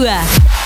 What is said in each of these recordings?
2.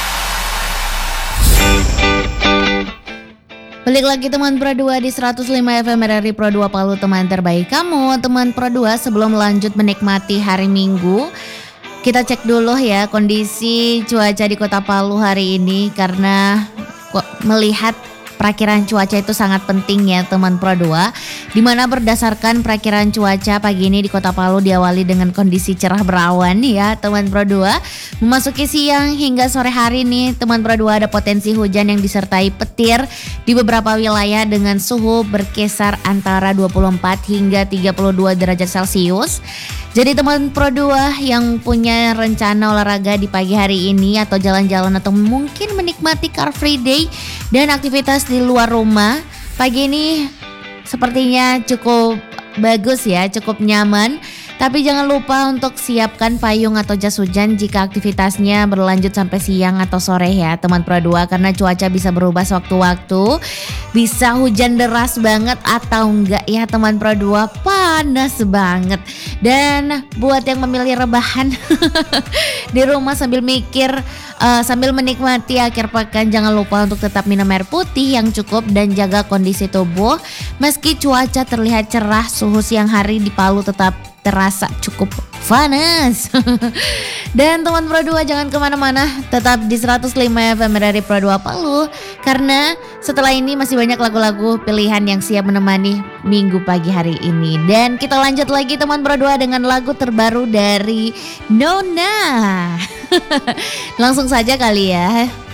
Balik lagi teman Pro 2 di 105 FM RRI Pro 2 Palu, teman terbaik kamu. Teman Pro 2, sebelum lanjut menikmati hari Minggu, kita cek dulu ya kondisi cuaca di Kota Palu hari ini, karena melihat perakiran cuaca itu sangat penting ya teman Pro 2, dimana berdasarkan perakiran cuaca pagi ini di Kota Palu diawali dengan kondisi cerah berawan ya teman Pro 2. Memasuki siang hingga sore hari nih teman Pro 2, ada potensi hujan yang disertai petir di beberapa wilayah dengan suhu berkisar antara 24 hingga 32 derajat Celcius. Jadi teman Pro 2 yang punya rencana olahraga di pagi hari ini atau jalan-jalan atau mungkin menikmati Car Free Day dan aktivitas di luar rumah, pagi ini sepertinya cukup bagus ya, cukup nyaman. Tapi jangan lupa untuk siapkan payung atau jas hujan jika aktivitasnya berlanjut sampai siang atau sore ya teman Pro 2, karena cuaca bisa berubah sewaktu-waktu. Bisa hujan deras banget atau enggak ya teman Pro 2, panas banget. Dan buat yang memilih rebahan di rumah sambil mikir, sambil menikmati akhir pekan, jangan lupa untuk tetap minum air putih yang cukup dan jaga kondisi tubuh. Meski cuaca terlihat cerah, suhu siang hari di Palu tetap terasa cukup panas. Dan teman Pro 2 jangan kemana-mana, tetap di 105 FM dari Pro 2 Palu, karena setelah ini masih banyak lagu-lagu pilihan yang siap menemani minggu pagi hari ini. Dan kita lanjut lagi teman Pro 2 dengan lagu terbaru dari Nona. Langsung saja kali ya.